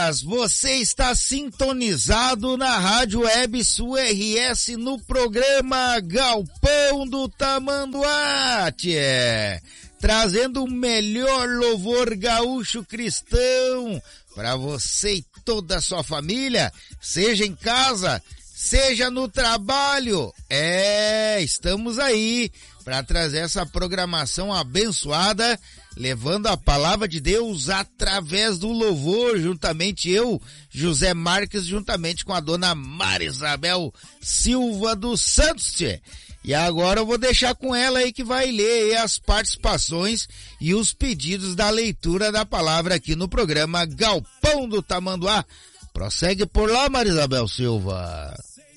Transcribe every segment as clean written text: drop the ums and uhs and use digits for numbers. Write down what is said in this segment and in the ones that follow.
dias, você está sintonizado na Rádio Web Sul RS no programa Galpão do Tamanduá, trazendo o melhor louvor gaúcho cristão para você e toda a sua família, seja em casa, seja no trabalho. Estamos aí para trazer essa programação abençoada, levando a palavra de Deus através do louvor, juntamente eu, José Marques, juntamente com a dona Maria Isabel Silva dos Santos, E agora eu vou deixar com ela aí que vai ler as participações e os pedidos da leitura da palavra aqui no programa Galpão do Tamanduá. Prossegue por lá, Maria Isabel Silva.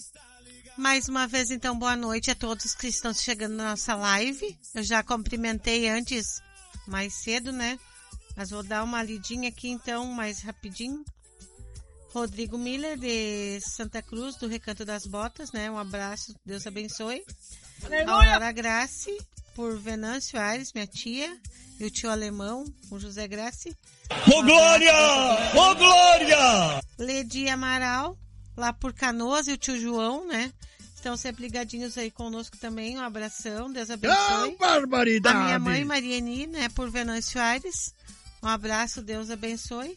Mais uma vez, então, boa noite a todos que estão chegando na nossa live. Eu já cumprimentei antes, mais cedo, né? Mas vou dar uma lidinha aqui, então, mais rapidinho. Rodrigo Miller, de Santa Cruz, do Recanto das Botas, né? Um abraço, Deus abençoe. Aurora Grace, por Venâncio Aires, minha tia, e o tio alemão, o José Grace. Ô glória! Ô glória! Ledi Amaral, lá por Canoas, e o tio João, né? Estão sempre ligadinhos aí conosco também. Um abração, Deus abençoe. Barbaridade! A minha mãe, Mariani, né, por Venâncio Aires. Um abraço, Deus abençoe.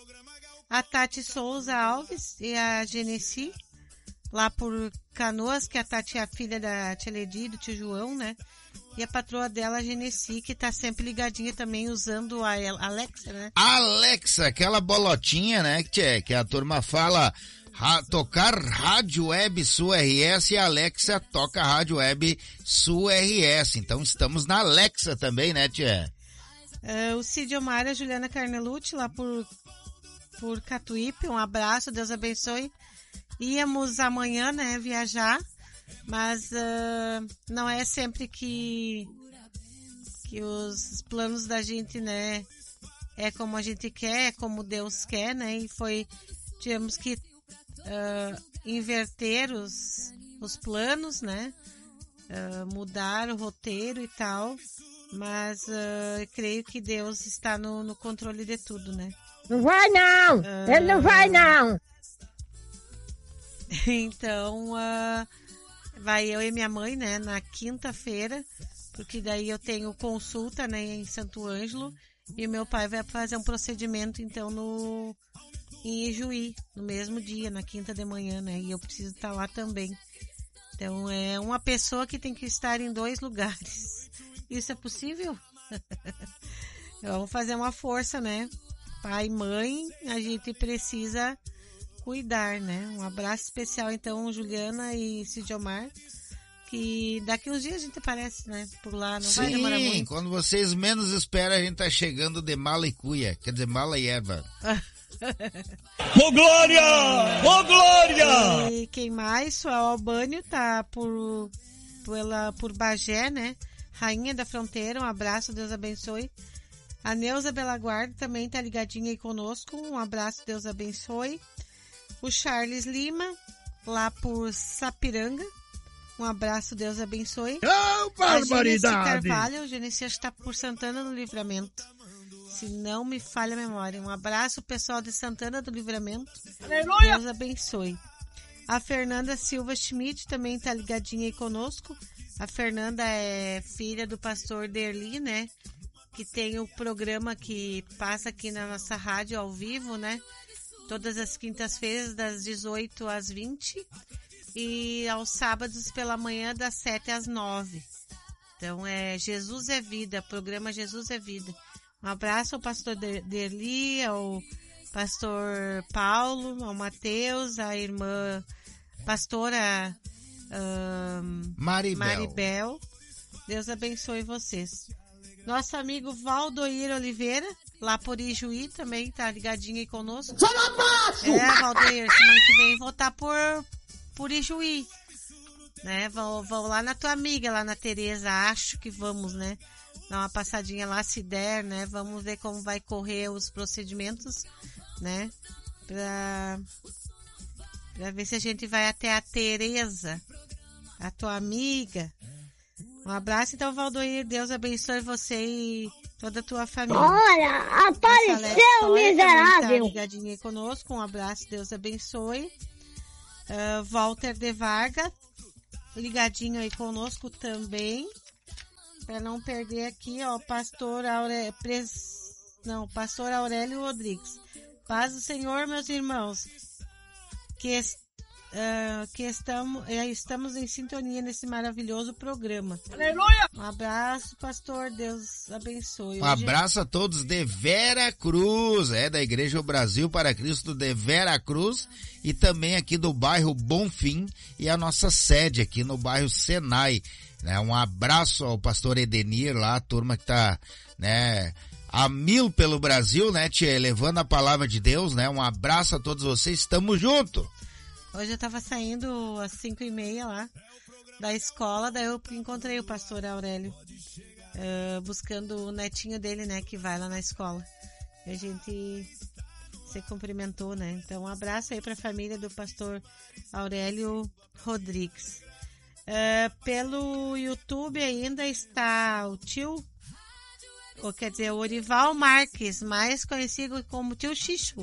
A Tati Souza Alves e a Genesi, lá por Canoas, que a Tati é a filha da tia Ledi, do tio João, né? E a patroa dela, a Genesi, que tá sempre ligadinha também, usando a Alexa, né? Alexa, aquela bolotinha, né, que a turma fala... tocar Rádio Web Sul RS, e a Alexa toca Rádio Web Sul RS. Então estamos na Alexa também, né, tia? O Cid Omar e a Juliana Carnelucci, lá por Catuípe. Um abraço, Deus abençoe. Íamos amanhã, né, viajar, mas não é sempre que os planos da gente, né, é como a gente quer, é como Deus quer, né, e tivemos que inverter os planos, né? Mudar o roteiro e tal, mas creio que Deus está no controle de tudo, né? Não vai não! Ele não vai não! Então, vai eu e minha mãe, né? Na quinta-feira, porque daí eu tenho consulta, né? Em Santo Ângelo, e o meu pai vai fazer um procedimento, então, em Ijuí, no mesmo dia, na quinta de manhã, né? E eu preciso estar lá também. Então, é uma pessoa que tem que estar em 2 lugares. Isso é possível? Vamos fazer uma força, né? Pai e mãe, a gente precisa cuidar, né? Um abraço especial, então, Juliana e Cidiomar, que daqui uns dias a gente aparece, né? Por lá, não vai demorar muito. Sim, quando vocês menos esperam, a gente tá chegando de mala e cuia, quer dizer, mala e erva. Ô glória! Ô glória! E quem mais? O Albânio tá por Bagé, né? Rainha da Fronteira, um abraço, Deus abençoe. A Neuza Belaguardo também tá ligadinha aí conosco, um abraço, Deus abençoe. O Charles Lima, lá por Sapiranga, um abraço, Deus abençoe. Oh, barbaridade! A Genesi Carvalho, o Genesi está por Santana do Livramento, se não me falha a memória. Um abraço, pessoal de Santana do Livramento. Aleluia! Deus abençoe. A Fernanda Silva Schmidt também está ligadinha aí conosco. A Fernanda é filha do pastor Derli, né? Que tem o programa que passa aqui na nossa rádio ao vivo, né? Todas as quintas-feiras, das 18 às 20. E aos sábados pela manhã, das 7 às 9. Então, Jesus é Vida, programa Jesus é Vida. Um abraço ao pastor Derli, ao pastor Paulo, ao Mateus, à irmã pastora Maribel. Deus abençoe vocês. Nosso amigo Valdoir Oliveira, lá por Ijuí, também tá ligadinho aí conosco. Valdoir, semana que vem vou estar por Ijuí, né? Vou lá na tua amiga, lá na Tereza, acho que vamos, né? Dar uma passadinha lá, se der, né? Vamos ver como vai correr os procedimentos, né? Pra ver se a gente vai até a Tereza, a tua amiga. Um abraço, então, Valdoir. Deus abençoe você e toda a tua família. Olha, apareceu o miserável. ligadinho aí conosco. Um abraço, Deus abençoe. Walter de Varga, ligadinho aí conosco também. Para não perder aqui, ó, Pastor Aurélio Rodrigues. Paz do Senhor, meus irmãos, que estamos em sintonia nesse maravilhoso programa. Aleluia! Um abraço, pastor, Deus abençoe. Um abraço a todos de Vera Cruz, da Igreja Brasil para Cristo de Vera Cruz, e também aqui do bairro Bonfim, e a nossa sede aqui no bairro Senai, né? Um abraço ao pastor Edenir lá, a turma que tá, né, a mil pelo Brasil, né, tia, levando a palavra de Deus, né? Um abraço a todos vocês, estamos juntos. Hoje eu tava saindo às 5:30 lá da escola, daí eu encontrei o pastor Aurélio, buscando o netinho dele, né, que vai lá na escola. E a gente se cumprimentou, né? Então um abraço aí pra família do pastor Aurélio Rodrigues. Pelo YouTube ainda está o tio, ou quer dizer, o Orival Marques, mais conhecido como tio Xixo.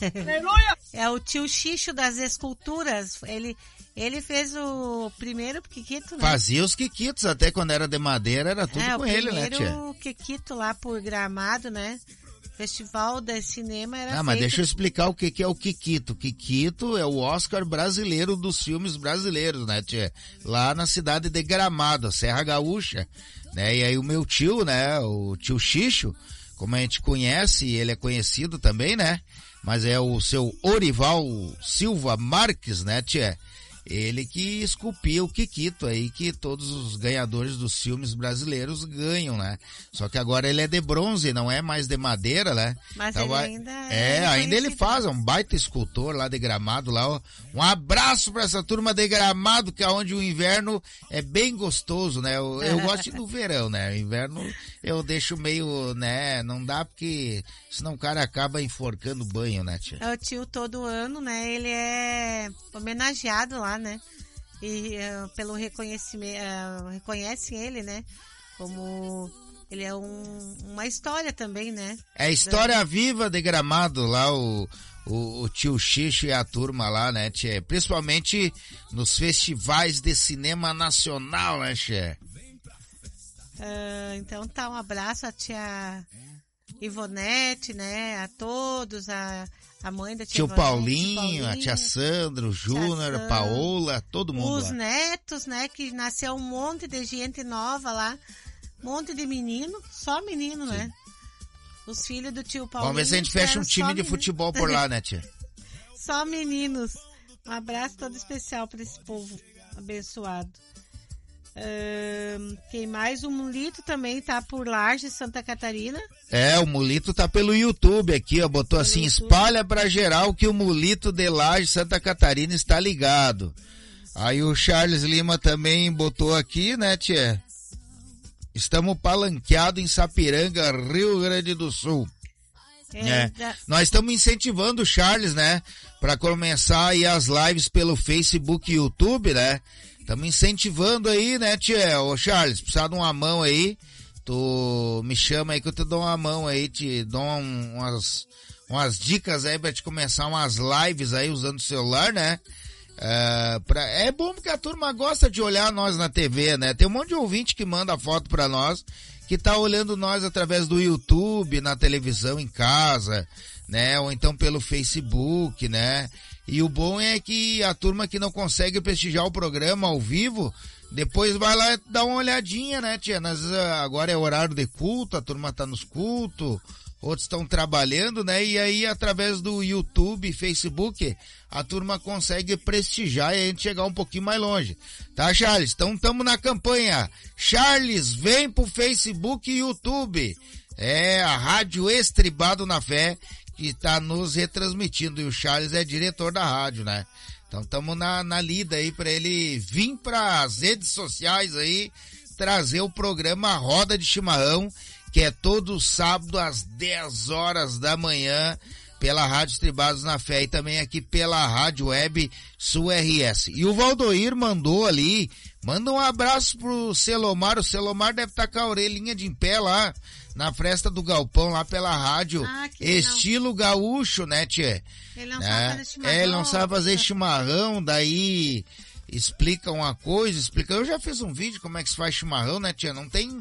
É o tio Xixo das esculturas. Ele fez o primeiro quiquito, né? Fazia os quiquitos, até quando era de madeira, era tudo com ele, né, tia? O quiquito lá por Gramado, né? Festival de Cinema era mas feito... deixa eu explicar o que é o quiquito. O quiquito é o Oscar brasileiro dos filmes brasileiros, né, tia? Lá na cidade de Gramado, Serra Gaúcha, né? E aí o meu tio, né, o tio Xixo, como a gente conhece, ele é conhecido também, né? Mas é o seu Orival Silva Marques, né, tia? Ele que esculpia o quiquito aí, que todos os ganhadores dos filmes brasileiros ganham, né? Só que agora ele é de bronze, não é mais de madeira, né? Mas então, ele ainda... ainda ele faz, é um baita escultor lá de Gramado, lá, ó. Um abraço pra essa turma de Gramado, que é onde o inverno é bem gostoso, né? Eu gosto do verão, né? O inverno eu deixo meio, né? Não dá porque senão o cara acaba enforcando o banho, né, tia? O tio todo ano, né? Ele é homenageado lá, né? E pelo reconhecimento, reconhecem ele, né? Como ele é uma história também, né? É história viva de Gramado lá, o tio Xixo e a turma lá, né, tia? Principalmente nos festivais de cinema nacional, né, tia? Então tá, um abraço a tia Ivonete, né? A todos, a mãe da tia Tio Ivonete, Paulinho, a tia Sandra, o Júnior, a Paola, todo mundo os lá. netos, né? Que nasceu um monte de gente nova lá, um monte de menino, só menino, sim, né? Os filhos do tio Paulinho. Vamos ver se a gente fecha um time de futebol por lá, né, tia? Só meninos. Um abraço todo especial para esse povo abençoado. Quem mais? O Mulito também tá por Laje, Santa Catarina. O Mulito tá pelo YouTube aqui, ó, botou assim, espalha pra geral que o Mulito de Laje, Santa Catarina está ligado. Aí o Charles Lima também botou aqui, né, tia? Estamos palanqueados em Sapiranga, Rio Grande do Sul. Nós estamos incentivando o Charles, né, pra começar aí as lives pelo Facebook e YouTube, né? Estamos incentivando aí, né, tia? Ô, Charles, precisa de uma mão aí, tu me chama aí que eu te dou uma mão aí, te dou umas dicas aí pra te começar umas lives aí usando o celular, né? É bom porque a turma gosta de olhar nós na TV, né? Tem um monte de ouvinte que manda foto pra nós, que tá olhando nós através do YouTube, na televisão, em casa, né? Ou então pelo Facebook, né? E o bom é que a turma que não consegue prestigiar o programa ao vivo, depois vai lá dar uma olhadinha, né, tia? Agora é horário de culto, a turma tá nos cultos, outros estão trabalhando, né? E aí, através do YouTube e Facebook, a turma consegue prestigiar e a gente chegar um pouquinho mais longe. Tá, Charles? Então, estamos na campanha. Charles, vem pro Facebook e YouTube. É a Rádio Estribado na Fé, que está nos retransmitindo, e o Charles é diretor da rádio, né? Então estamos na lida aí para ele vir para as redes sociais aí, trazer o programa Roda de Chimarrão, que é todo sábado às 10 horas da manhã, pela Rádio Estribados na Fé e também aqui pela Rádio Web Sul RS. E o Valdoir mandou ali, manda um abraço pro Celomar, o Celomar deve estar com a orelhinha de em pé lá, na festa do Galpão, lá pela rádio, estilo gaúcho, né, tchê? Ele não sabe fazer chimarrão. Ele não sabe fazer chimarrão, daí explica uma coisa, eu já fiz um vídeo como é que se faz chimarrão, né, tia? Não tem